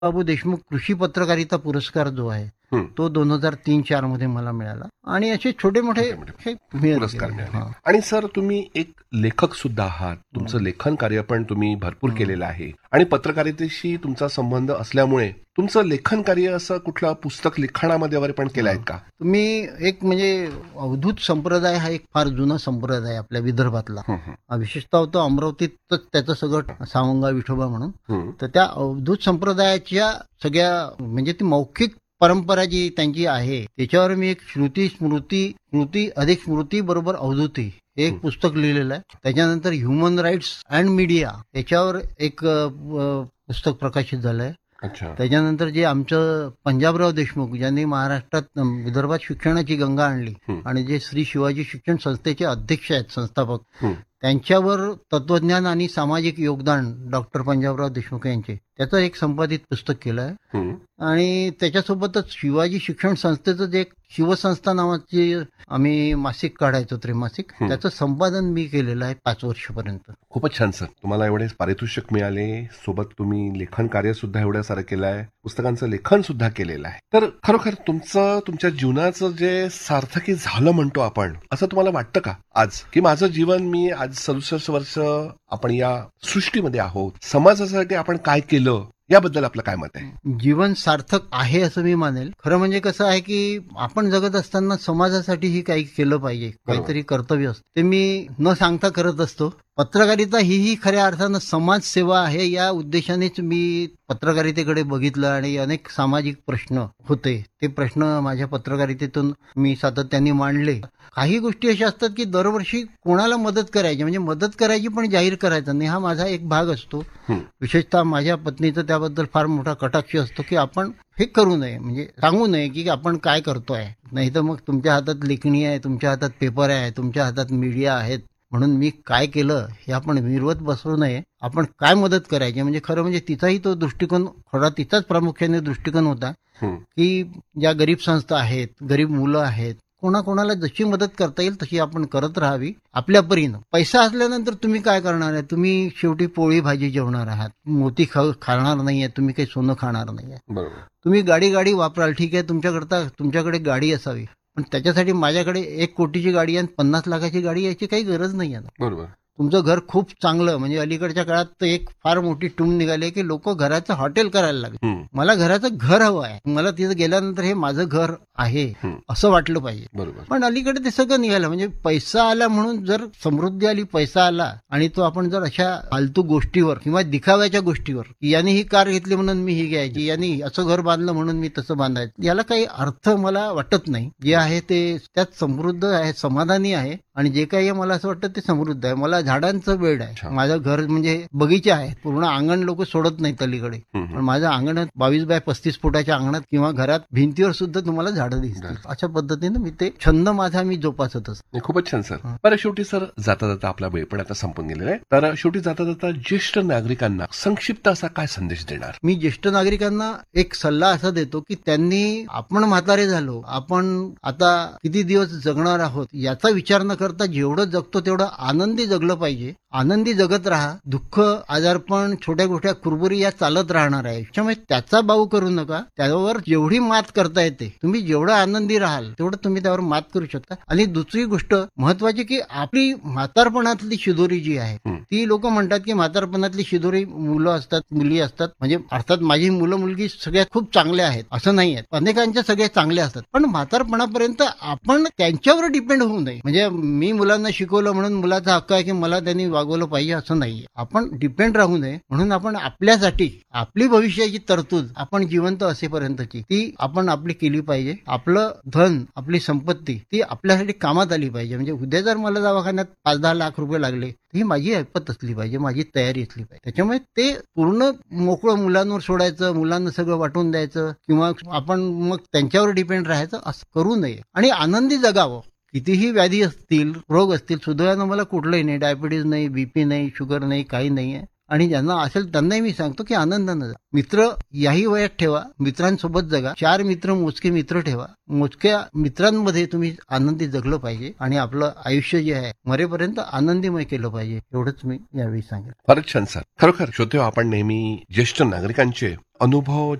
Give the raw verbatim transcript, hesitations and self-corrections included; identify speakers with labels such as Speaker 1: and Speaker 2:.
Speaker 1: बाबू देशमुख कृषी पत्रकारिता पुरस्कार जो आहे
Speaker 2: हं.
Speaker 1: तो दोन हजार तीन चार मध्ये मला मिळाला आणि असे छोटे मोठे
Speaker 2: छोटे-मोठे
Speaker 1: हे मिळत
Speaker 2: पुरस्कार
Speaker 1: गेले.
Speaker 2: मिळाले.
Speaker 1: हां.
Speaker 2: आणि सर तुम्ही एक लेखक सुद्धा आहात. तुमचं लेखन कार्य पण तुम्ही भरपूर केलेलं आहे आणि पत्रकारितेशी तुमचा संबंध असल्यामुळे तुमचं लेखन कार्य असं कुठलं पुस्तक लिखाणामध्ये वगैरे पण केलं आहेत का?
Speaker 1: तुम्ही एक म्हणजे अवधूत संप्रदाय हा एक फार जुना संप्रदाय आहे आपल्या विदर्भातला.
Speaker 2: हं, हं.
Speaker 1: हा विशेषतः तो अमरावतीतच त्याचं सगळं सावंगा विठोबा म्हणून.
Speaker 2: हं.
Speaker 1: तर त्या अवधूत संप्रदायाच्या सगळ्या म्हणजे ती मौखिक परंपरा जी त्यांची आहे त्याच्यावर मी एक श्रुती स्मृती स्मृती अधिक स्मृती बरोबर अवधूती हे एक पुस्तक लिहिलेलं आहे. त्याच्यानंतर ह्युमन राईट्स अँड मीडिया याच्यावर एक अ, अ, पुस्तक प्रकाशित झालंय.
Speaker 2: अच्छा.
Speaker 1: त्याच्यानंतर जे आमचं पंजाबराव देशमुख ज्यांनी महाराष्ट्रात अम, विदर्भात शिक्षणाची गंगा आणली
Speaker 2: हं.
Speaker 1: आणि जे श्री शिवाजी शिक्षण संस्थेचे अध्यक्ष आहेत संस्थापक
Speaker 2: हं.
Speaker 1: त्यांच्यावर तत्वज्ञान आणि सामाजिक योगदान डॉक्टर पंजाबराव देशमुख यांचे त्याचं एक संपादित पुस्तक केलं आहे.
Speaker 2: हं.
Speaker 1: आणि त्याच्यासोबतच शिवाजी शिक्षण संस्थेचं जे एक शिवसंस्था नावाची आम्ही मासिक काढायचो त्रैमासिक
Speaker 2: हं.
Speaker 1: त्याचं संपादन मी केलेलं आहे पाच वर्षपर्यंत.
Speaker 2: खूपच छान सर. तुम्हाला एवढे पारितोषिक मिळाले, सोबत तुम्ही लेखन कार्य सुद्धा एवढं सारं केलं आहे, पुस्तकांचं लेखन सुद्धा केलेलं आहे. तर खरोखर तुमचं तुमच्या जीवनाचं जे सार्थकी झालं म्हणतो आपण, असं तुम्हाला वाटतं का आज की माझं जीवन मी आज सदुसष्ट वर्ष आपण या सृष्टीमध्ये आहोत, समाजासाठी आपण काय केलं याबद्दल आपलं काय मत आहे?
Speaker 1: जीवन सार्थक आहे असं मी मानेल. खरं म्हणजे कसं आहे की आपण जगत असताना समाजासाठीही काही केलं पाहिजे, काहीतरी कर्तव्य असतं ते मी न सांगता करत असतो. पत्रकारिता ही ही खऱ्या अर्थानं समाजसेवा आहे या उद्देशानेच मी पत्रकारितेकडे बघितलं आणि अनेक सामाजिक प्रश्न होते ते प्रश्न माझ्या पत्रकारितेतून मी सातत्याने मांडले. काही गोष्टी अशा असतात की दरवर्षी कोणाला मदत करायची म्हणजे मदत करायची पण जाहीर करायचा नाही हा माझा एक भाग असतो.
Speaker 2: हं.
Speaker 1: विशेषतः माझ्या पत्नीचं त्याबद्दल फार मोठा कटाक्ष असतो की आपण हे करू नये म्हणजे सांगू नये की आपण काय करतोय. नाही तर मग तुमच्या हातात लेखणी आहे, तुमच्या हातात पेपर आहे, तुमच्या हातात मीडिया आहेत म्हणून मी काय केलं हे आपण मिरवत बसू नये. आपण काय मदत करायची म्हणजे खरं म्हणजे तिचाही तो दृष्टिकोन खरा तिचाच प्रामुख्याने दृष्टिकोन होता
Speaker 2: हं.
Speaker 1: की ज्या गरीब संस्था आहेत, गरीब मुलं आहेत, कोणाकोणाला जशी मदत करता येईल तशी आपण करत राहावी आपल्या परीनं. पैसा असल्यानंतर तुम्ही काय करणार आहे? तुम्ही शेवटी पोळी भाजी जेवणार आहात, मोती खा खाणार नाहीये, तुम्ही काही सोनं खाणार नाहीये.
Speaker 2: बरोबर.
Speaker 1: तुम्ही गाडी गाडी वापराल ठीक आहे, तुमच्याकरता तुमच्याकडे गाडी असावी पण त्याच्यासाठी माझ्याकडे एक कोटीची गाडी आणि पन्नास लाखाची गाडी याची काही गरज नाही आहे.
Speaker 2: बरोबर.
Speaker 1: तुमचं घर खूप चांगलं म्हणजे अलीकडच्या काळात तर एक फार मोठी टूम निघाली की लोक घराचं हॉटेल करायला लागले.
Speaker 2: हं.
Speaker 1: मला घराचं घर हवं आहे, मला तिथं गेल्यानंतर हे माझं घर आहे
Speaker 2: हं.
Speaker 1: असं वाटलं पाहिजे.
Speaker 2: बरोबर.
Speaker 1: पण अलीकडे ते सगळं निघालं म्हणजे पैसा आला म्हणून जर समृद्धी आली, पैसा आला आणि तो आपण जर अशा फालतू गोष्टीवर किंवा दिखाव्याच्या गोष्टीवर याने ही कार घेतली म्हणून मी ही घ्यायची, याने असं घर बांधलं म्हणून मी तसं बांधायचं, याला काही अर्थ मला वाटत नाही. जे आहे ते त्यात समृद्ध आहे, समाधानी आहे आणि जे काही आहे मला असं वाटतं ते समृद्ध आहे. मला झाडांचं वेड आहे.
Speaker 2: अच्छा.
Speaker 1: माझं घर म्हणजे बगीचा आहे, पूर्ण अंगण लोक सोडत नाहीत अलीकडे.
Speaker 2: हं.
Speaker 1: पण माझ्या अंगणात बावीस बाय पस्तीस फुटाच्या अंगणात किंवा घरात भिंतीवर सुद्धा तुम्हाला झाडं दिसतील. अशा पद्धतीनं मी ते छंद माझा मी जोपासत असतो.
Speaker 2: नाही, खूपच छान सर.
Speaker 1: हं.
Speaker 2: बरं शेवटी सर जाता जाता आपला वेळ पण आता संपून गेलेला आहे, तर शेवटी जाता जाता ज्येष्ठ नागरिकांना संक्षिप्त असा काय संदेश देणार?
Speaker 1: मी ज्येष्ठ नागरिकांना एक सल्ला असा देतो की त्यांनी आपण म्हातारे झालो, आपण आता किती दिवस जगणार आहोत याचा विचार न करता जेवढं जगतो तेवढं आनंदी जगलं पाहिजे. आनंदी जगत राहा. दुःख, आजारपण, छोट्या गोष्टी कुरबुरी या चालत राहणार आहे. त्यामुळे त्याचा बाऊ करू नका. त्यावर जेवढी मात करता येते, तुम्ही जेवढं आनंदी राहाल तेवढं तुम्ही त्यावर मात करू शकता. आणि दुसरी गोष्ट महत्वाची की आपली म्हातारपणातली शिदोरी जी आहे
Speaker 2: हं.
Speaker 1: ती लोक म्हणतात की म्हातारपणातली शिदोरी मुलं असतात, मुली असतात. म्हणजे अर्थात माझी मुलं मुलगी सगळ्या खूप चांगल्या आहेत असं नाही आहे, अनेकांच्या सगळ्या चांगल्या असतात. पण म्हातारपणापर्यंत आपण त्यांच्यावर डिपेंड होऊ नये. म्हणजे मी मुलांना शिकवलं म्हणून मुलाचा हक्क आहे की मला त्यांनी वागवलं पाहिजे असं नाहीये. आपण डिपेंड राहू नये म्हणून आपण आपल्यासाठी आपली भविष्याची तरतूद आपण जिवंत असेपर्यंतची ती आपण आपली केली पाहिजे. आपलं धन, आपली संपत्ती ती आपल्यासाठी कामात आली पाहिजे. म्हणजे उद्या जर मला दवाखान्यात पाच दहा लाख रुपये लागले ही माझी ऐपत असली पाहिजे, माझी तयारी असली पाहिजे. त्याच्यामुळे ते पूर्ण मोकळं मुलांवर सोडायचं, मुलांना सगळं वाटून द्यायचं किंवा आपण मग त्यांच्यावर डिपेंड राहायचं असं करू नये आणि आनंदी जगावं. कितीही व्याधी असतील, रोग असतील, सुदैवानं मला कुठलंही नाही, डायबिटीज नाही, बीपी नाही, शुगर नाही, काही नाही आहे आणि ज्यांना असेल त्यांनाही मी सांगतो की आनंदानं जा. मित्र याही वयात ठेवा, मित्रांसोबत जगा. चार मित्र मोजके मित्र ठेवा. मोजक्या मित्रांमध्ये तुम्ही आनंदी जगलं पाहिजे आणि आपलं आयुष्य जे आहे मरेपर्यंत आनंदीमय केलं पाहिजे, एवढंच मी यावेळी सांगेन.
Speaker 2: फारच छान सर. खरोखर श्रोते, आपण नेहमी ज्येष्ठ नागरिकांचे अनुभव